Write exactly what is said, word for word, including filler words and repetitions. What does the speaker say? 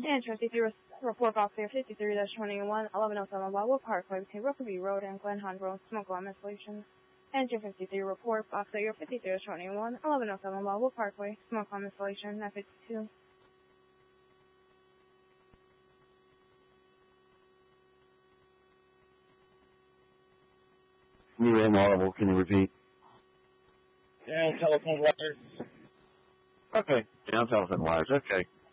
And fifty-three report box here, fifty-three twenty-one, eleven oh seven Wildwood Parkway between Rokeby Road and Glen Hunt Road, smoke alarm installation. Engine fifty-three report box here, fifty-three twenty-one, eleven oh seven Wildwood Parkway, smoke alarm installation, nine fifty-two. You were inaudible, can you repeat? Down telephone wires. Okay, down telephone wires, okay.